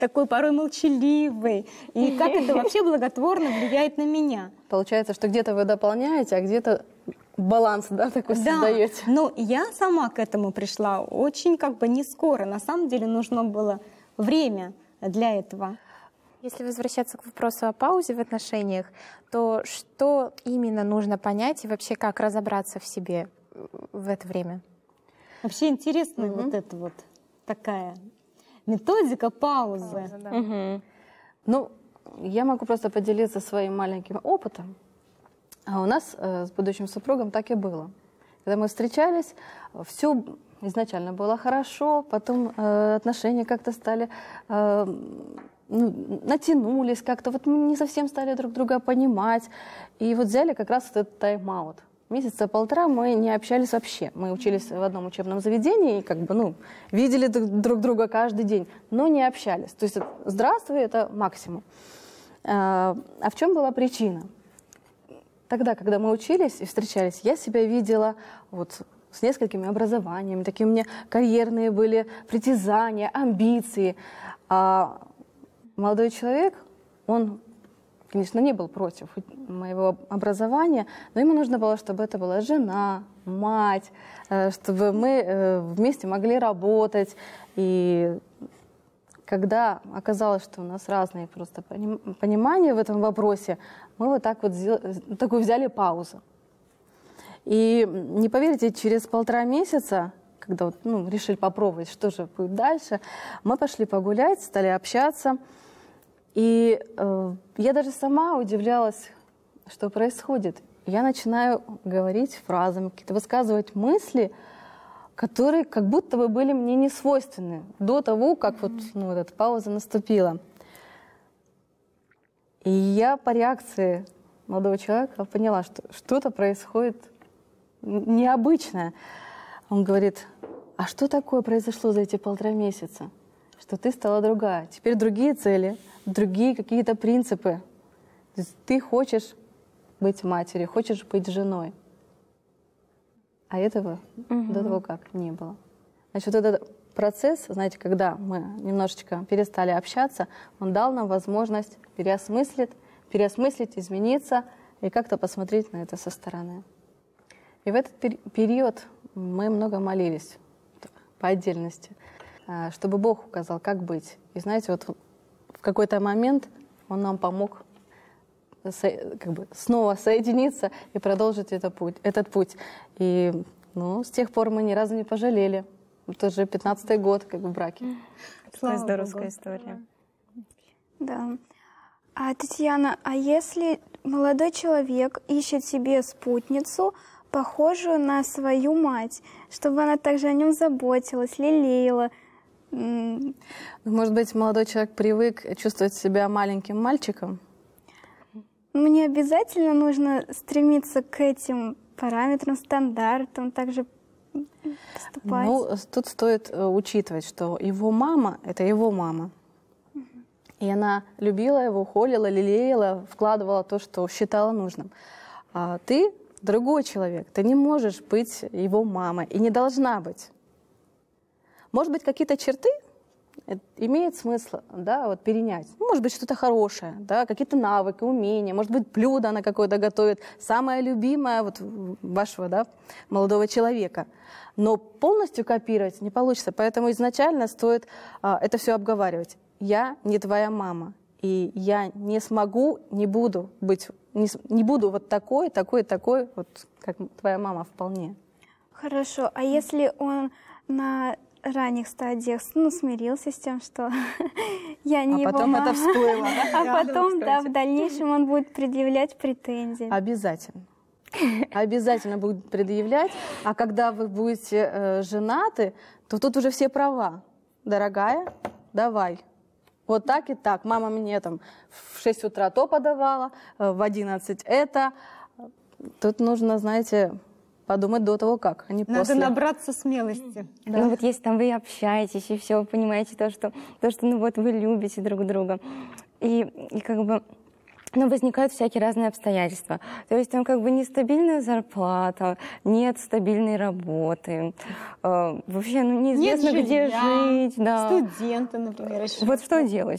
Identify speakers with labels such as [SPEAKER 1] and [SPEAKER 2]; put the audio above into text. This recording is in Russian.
[SPEAKER 1] такой порой молчаливый. И как это вообще благотворно влияет на меня.
[SPEAKER 2] Получается, что где-то вы дополняете, а где-то баланс, да, такой создаете.
[SPEAKER 1] Но я сама к этому пришла очень не скоро. На самом деле нужно было время для этого.
[SPEAKER 3] Если возвращаться к вопросу о паузе в отношениях, то что именно нужно понять и вообще как разобраться в себе в это время?
[SPEAKER 1] Вообще интересная вот эта вот такая методика паузы.
[SPEAKER 2] Ну, я могу просто поделиться своим маленьким опытом. А у нас с будущим супругом так и было. Когда мы встречались, все изначально было хорошо, потом отношения как-то стали, натянулись как-то, вот мы не совсем стали друг друга понимать. И вот взяли как раз этот тайм-аут. Месяца полтора мы не общались вообще. Мы учились в одном учебном заведении и видели друг друга каждый день, но не общались. То есть «здравствуй» — это максимум. А в чем была причина? Тогда, когда мы учились и встречались, я себя видела с несколькими образованиями, такие у меня карьерные были притязания, амбиции. А молодой человек, он, конечно, не был против моего образования, но ему нужно было, чтобы это была жена, мать, чтобы мы вместе могли работать. И когда оказалось, что у нас разные просто понимания в этом вопросе, мы такую взяли паузу. И не поверите, через 1,5 месяца, когда решили попробовать, что же будет дальше, мы пошли погулять, стали общаться. И я даже сама удивлялась, что происходит. Я начинаю говорить фразами, какие-то высказывать мысли, которые как будто бы были мне не свойственны до того, как эта пауза наступила. И я по реакции молодого человека поняла, что что-то происходит необычное. Он говорит: а что такое произошло за эти 1,5 месяца? Что ты стала другая. Теперь другие цели, другие какие-то принципы. То есть ты хочешь быть матерью, хочешь быть женой. А этого до того как не было. Значит, вот этот процесс, знаете, когда мы немножечко перестали общаться, он дал нам возможность переосмыслить, измениться и как-то посмотреть на это со стороны. И в этот период мы много молились по отдельности, чтобы Бог указал, как быть. И знаете, в какой-то момент Он нам помог снова соединиться и продолжить этот путь. И с тех пор мы ни разу не пожалели. Это уже 15-й год в браке.
[SPEAKER 3] Такая здоровская история.
[SPEAKER 4] Да. Татьяна, а если молодой человек ищет себе спутницу, похожую на свою мать, чтобы она также о нем заботилась, лелеяла?
[SPEAKER 2] Может быть, молодой человек привык чувствовать себя маленьким мальчиком?
[SPEAKER 4] Мне обязательно нужно стремиться к этим параметрам, стандартам, также поступать.
[SPEAKER 2] Тут стоит учитывать, что его мама — это его мама. И она любила его, холила, лелеяла, вкладывала то, что считала нужным. А ты другой человек, ты не можешь быть его мамой и не должна быть. Может быть, какие-то черты имеет смысл перенять. Может быть, что-то хорошее, какие-то навыки, умения, может быть, блюдо она какое-то готовит, самое любимое вашего молодого человека. Но полностью копировать не получится, поэтому изначально стоит это все обговаривать. Я не твоя мама, и я не смогу, не буду такой, как твоя мама вполне.
[SPEAKER 4] Хорошо, а если он на ранних стадиях смирился с тем, что я не его мама.
[SPEAKER 2] А потом это всплыло.
[SPEAKER 4] А потом, в дальнейшем он будет предъявлять претензии.
[SPEAKER 2] Обязательно. Обязательно будет предъявлять. А когда вы будете женаты, то тут уже все права. Дорогая, давай. Вот так и так. Мама мне в 6 утра то подавала, в 11 это. Тут нужно, знаете, подумать до того, как, а не
[SPEAKER 1] Надо
[SPEAKER 2] после.
[SPEAKER 1] набраться смелости.
[SPEAKER 3] Да. Если вы общаетесь, и все, вы понимаете то, что вы любите друг друга. И возникают всякие разные обстоятельства. То есть нестабильная зарплата, нет стабильной работы, вообще неизвестно, где жить.
[SPEAKER 1] Да. Студенты, например, еще.
[SPEAKER 3] Вот что делать?